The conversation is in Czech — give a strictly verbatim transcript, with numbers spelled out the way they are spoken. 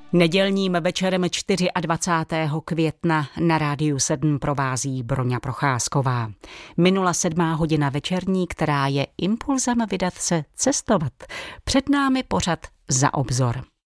Nedělním večerem dvacátého čtvrtého května na Rádiu sedm provází Broňa Procházková. Minula sedmá hodina večerní, která je impulzem vydat se cestovat. Před námi pořad Za obzor.